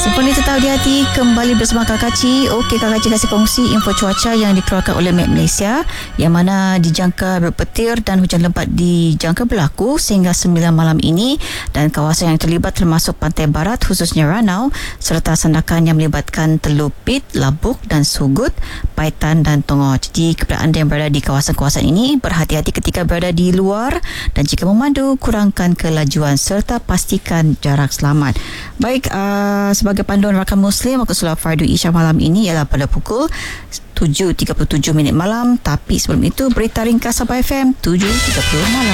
Seperti itu tahu di hati kembali bersama Kak Kaci. Okey, Kak Kaci kasih kongsi info cuaca yang dikeluarkan oleh Met Malaysia yang mana dijangka berpetir dan hujan lebat dijangka berlaku sehingga 9 malam ini, dan kawasan yang terlibat termasuk pantai barat khususnya Ranau serta sandakan yang melibatkan Teluk Pit, Labuk dan Sugut, Paitan dan Tongor. Jadi kepada anda yang berada di kawasan-kawasan ini, berhati-hati ketika berada di luar dan jika memandu kurangkan kelajuan serta pastikan jarak selamat. Baik, sebagai panduan rakan Muslim, waktu solat fardu Isya malam ini ialah pada pukul 7.37 malam. Tapi sebelum itu, berita ringkas Sabah FM 7.30 malam.